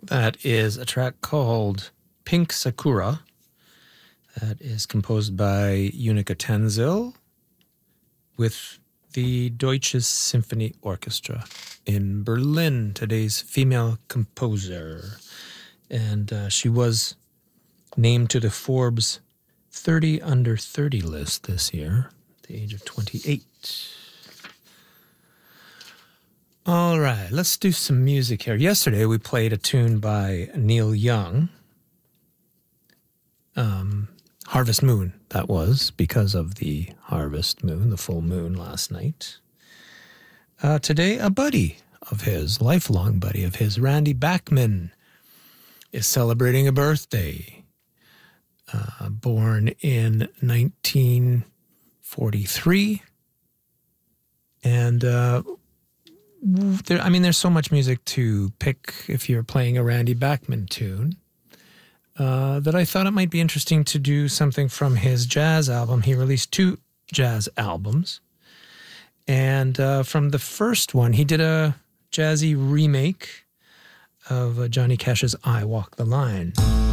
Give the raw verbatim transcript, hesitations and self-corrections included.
That is a track called Pink Sakura. That is composed by Unica Tanzil with the Deutsches Symphony Orchestra in Berlin, today's female composer. And uh, she was named to the Forbes thirty under thirty list this year at the age of twenty-eight. All right, let's do some music here. Yesterday we played a tune by Neil Young, um, Harvest Moon, that was, because of the harvest moon, the full moon last night. Uh, today, a buddy of his, lifelong buddy of his, Randy Bachman, is celebrating a birthday. Uh, born in nineteen forty-three, and uh, there, I mean, there's so much music to pick if you're playing a Randy Bachman tune uh, that I thought it might be interesting to do something from his jazz album. He released two jazz albums, and uh, from the first one, he did a jazzy remake of uh, Johnny Cash's I Walk the Line.